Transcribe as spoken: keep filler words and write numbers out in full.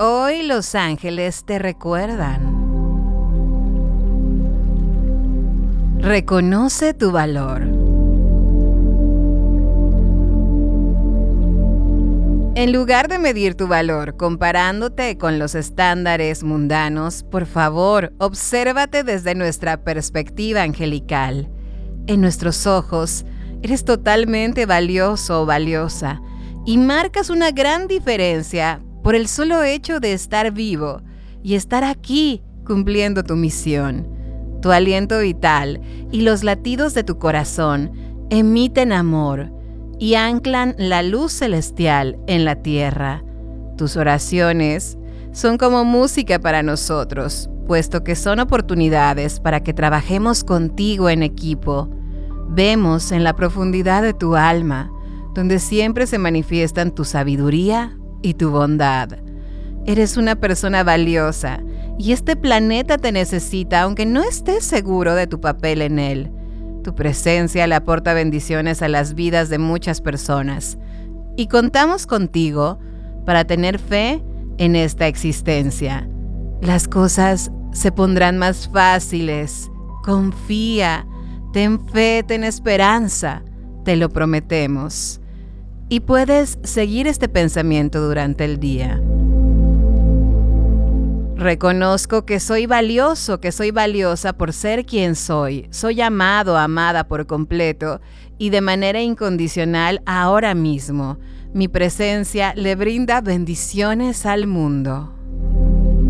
Hoy los ángeles te recuerdan. Reconoce tu valor. En lugar de medir tu valor comparándote con los estándares mundanos, por favor, obsérvate desde nuestra perspectiva angelical. En nuestros ojos, eres totalmente valioso o valiosa y marcas una gran diferencia por el solo hecho de estar vivo y estar aquí cumpliendo tu misión. Tu aliento vital y los latidos de tu corazón emiten amor y anclan la luz celestial en la tierra. Tus oraciones son como música para nosotros, puesto que son oportunidades para que trabajemos contigo en equipo. Vemos en la profundidad de tu alma, donde siempre se manifiestan tu sabiduría y tu bondad. Eres una persona valiosa y este planeta te necesita aunque no estés seguro de tu papel en él. Tu presencia le aporta bendiciones a las vidas de muchas personas y contamos contigo para tener fe en esta existencia. Las cosas se pondrán más fáciles. Confía, ten fe, ten esperanza, te lo prometemos. Y puedes seguir este pensamiento durante el día. Reconozco que soy valioso, que soy valiosa por ser quien soy. Soy amado, amada por completo y de manera incondicional ahora mismo. Mi presencia le brinda bendiciones al mundo.